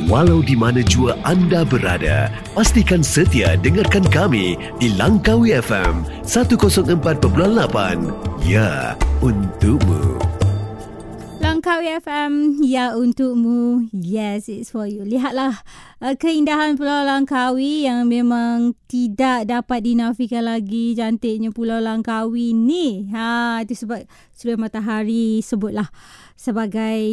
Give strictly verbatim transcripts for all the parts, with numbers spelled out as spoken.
Walau di mana jua anda berada, pastikan setia dengarkan kami di Langkawi F M seratus empat perpuluhan lapan. Ya, untukmu. Langkawi F M, ya untukmu. Yes, it's for you. Lihatlah uh, keindahan Pulau Langkawi yang memang tidak dapat dinafikan lagi. Cantiknya Pulau Langkawi ni. Ha, itu sebab surya matahari sebutlah sebagai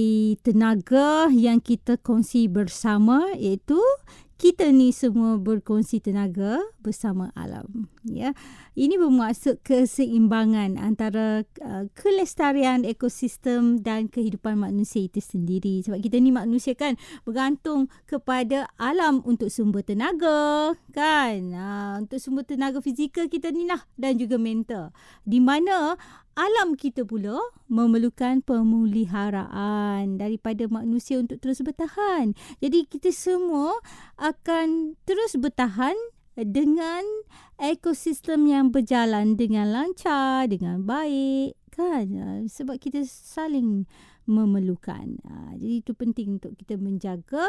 tenaga yang kita kongsi bersama, iaitu kita ni semua berkongsi tenaga bersama alam. Ya, ini bermaksud keseimbangan antara uh, kelestarian ekosistem dan kehidupan manusia itu sendiri. Sebab kita ni manusia kan bergantung kepada alam untuk sumber tenaga, kan? Uh, untuk sumber tenaga fizikal kita ni lah, dan juga mental. Di mana alam kita pula memerlukan pemeliharaan daripada manusia untuk terus bertahan. Jadi kita semua akan terus bertahan dengan ekosistem yang berjalan dengan lancar, dengan baik, kan? Sebab kita saling memerlukan. Jadi itu penting untuk kita menjaga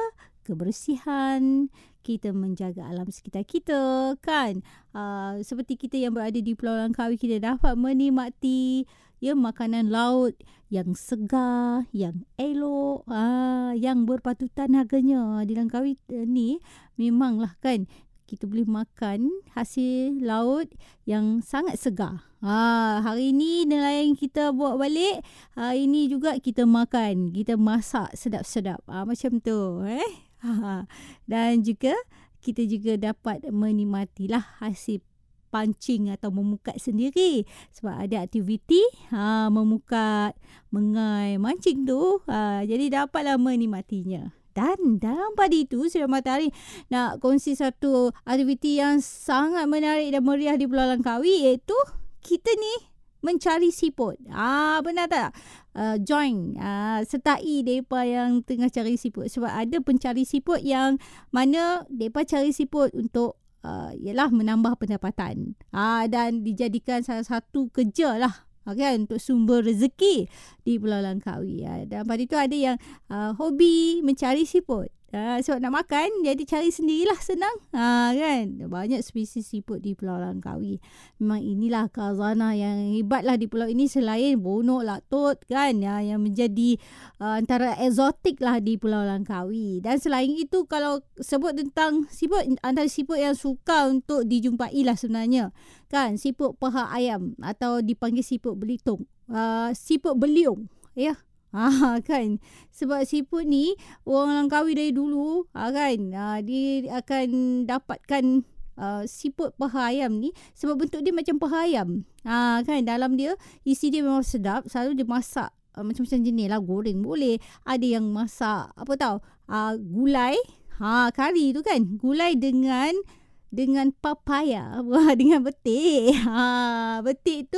kebersihan, kita menjaga alam sekitar kita, kan? Uh, seperti kita yang berada di Pulau Langkawi, kita dapat menikmati ya makanan laut yang segar, yang elok, uh, yang berpatutan harganya. Di Langkawi uh, ni memanglah kan kita boleh makan hasil laut yang sangat segar. Ha, hari ni nelayan kita bawa balik, hari ni juga kita makan, kita masak sedap-sedap. Ha, macam tu. Eh? Ha, dan juga kita juga dapat menikmatilah hasil pancing atau memukat sendiri. Sebab ada aktiviti ha, memukat, mengai, mancing tu. Ha, jadi dapatlah menikmatinya. Dan dalam pada itu, Surya Matahari nak kongsi satu aktiviti yang sangat menarik dan meriah di Pulau Langkawi, iaitu kita ni mencari siput. Ah, benar tak? Uh, join, uh, sertai mereka yang tengah cari siput. Sebab ada pencari siput yang mana mereka cari siput untuk uh, ialah menambah pendapatan. Ah, dan dijadikan salah satu kerja lah. Okay, untuk sumber rezeki di Pulau Langkawi. Ya. Dan pada itu ada yang uh, hobi mencari siput. Uh, sebab nak makan, jadi cari sendirilah, senang. Uh, kan? Banyak spesies siput di Pulau Langkawi. Memang inilah khazanah yang hebatlah di pulau ini, selain bonok, latut, kan? Ya, yang menjadi uh, antara eksotik lah di Pulau Langkawi. Dan selain itu, kalau sebut tentang siput, antara siput yang suka untuk dijumpai lah sebenarnya. Kan? Siput paha ayam atau dipanggil siput belitung. Uh, siput beliung. Ya. Ah, kan, sebab siput ni orang Langkawi dari dulu ah, kan ah, dia akan dapatkan ah, siput paha ayam ni sebab bentuk dia macam paha ayam. Ah, kan, dalam dia isi dia memang sedap, selalu dia masak ah, macam-macam jenis lah, goreng boleh, ada yang masak apa tahu ah, gulai, ha, kari tu kan, gulai dengan dengan papaya, wah, dengan betik. Ha, betik tu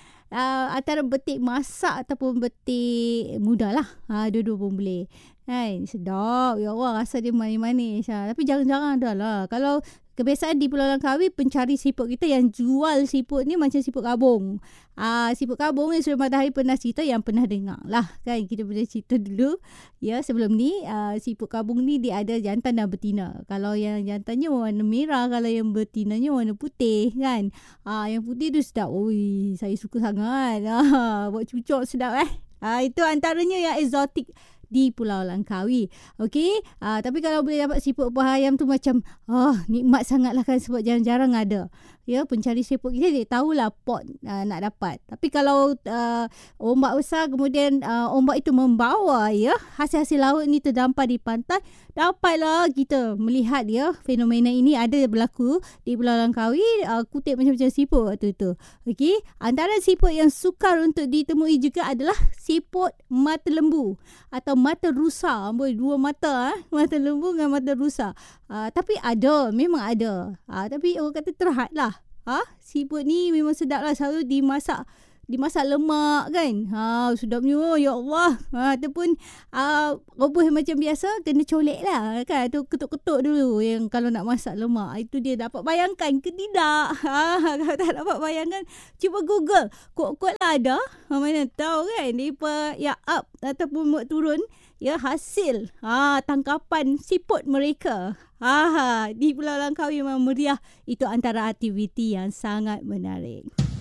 Uh, antara betik masak ataupun betik muda lah. Ha, dua-dua pun boleh. Kan? Sedap. Ya Allah, rasa dia manis-manis. Ha. Tapi jarang-jarang ada lah. Kalau kebiasaan di Pulau Langkawi, pencari siput kita yang jual siput ni macam siput kabung. Ah, siput kabung ni Surya Matahari pernah cerita, yang pernah dengar lah. Kan? Kita pernah cerita dulu. Ya, sebelum ni, uh, siput kabung ni dia ada jantan dan betina. Kalau yang jantannya warna merah, kalau yang betinanya warna putih. Kan? Ah, yang putih tu sedap. Ui, saya suka sangat. Ah, buat cucuk sedap eh. Ah, itu antaranya yang eksotik di Pulau Langkawi. Okey, uh, tapi kalau boleh dapat siput paha ayam tu macam oh, nikmat sangat lah kan, sebab jarang-jarang ada. Ya, pencari siput kita dia tahulah pot uh, nak dapat. Tapi kalau uh, ombak besar, kemudian uh, ombak itu membawa ya hasil-hasil laut ni terdampar di pantai, dapatlah kita melihat ya fenomena ini ada berlaku di Pulau Langkawi. Uh, kutip macam-macam siput waktu tu. Okey, antara siput yang sukar untuk ditemui juga adalah siput mata lembu atau mata rusa. Boy, dua mata eh? Mata lembu dengan mata rusa. Uh, tapi ada, memang ada. Uh, tapi orang kata terhad lah. Ha? Siput ni memang sedap lah, selalu dimasak dimasak lemak kan. Ha, sedapnya ya Allah. Ha, ataupun uh, rebus macam biasa kena colek lah kan. Tu ketuk-ketuk dulu yang kalau nak masak lemak. Itu dia dapat bayangkan ke tidak? Ha, kalau tak dapat bayangkan, cuba Google. Kuat-kuat lah ada. Ha, mana tahu kan. Dia ya up ataupun buat turun ya hasil ha, tangkapan siput mereka. Ha, di Pulau Langkawi memang meriah. Itu antara aktiviti yang sangat menarik.